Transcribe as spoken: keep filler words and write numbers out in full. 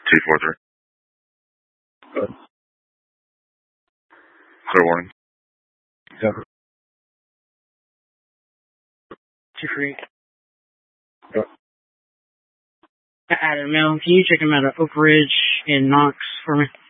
T four three. Good. Clear warning. Yep. Two free. Yep. Adam, Mel, can you check him out at Oak Ridge in Knox for me?